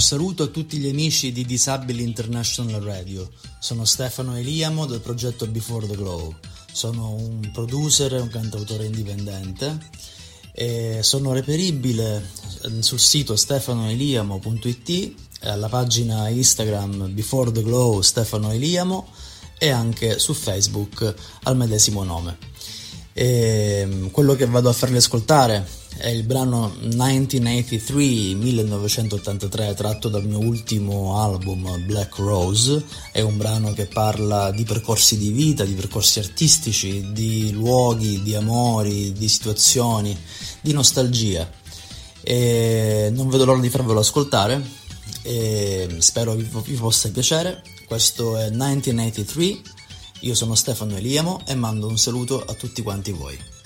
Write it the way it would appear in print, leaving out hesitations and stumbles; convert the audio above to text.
saluto a tutti gli amici di Disabili International Radio. Sono Stefano Eliamo del progetto Before the Glow. Sono un producer e un cantautore indipendente e sono reperibile sul sito stefanoeliamo.it, alla pagina Instagram Before the Glow Stefano Eliamo e anche su Facebook al medesimo nome. E quello che vado a farvi ascoltare è il brano 1983 tratto dal mio ultimo album Black Rose. È un brano che parla di percorsi di vita, di percorsi artistici, di luoghi, di amori, di situazioni, di nostalgia, e non vedo l'ora di farvelo ascoltare e spero vi possa piacere. Questo è 1983. Io sono Stefano Eliamo e mando un saluto a tutti quanti voi.